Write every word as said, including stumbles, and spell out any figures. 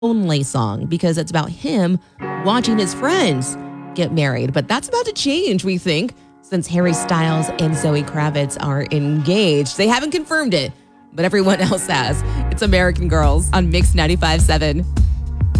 only song because it's about him watching his friends get married. But that's about to change, we think, since Harry Styles and Zoe Kravitz are engaged. They haven't confirmed it, but everyone else has. It's American Girls on Mix ninety-five point seven.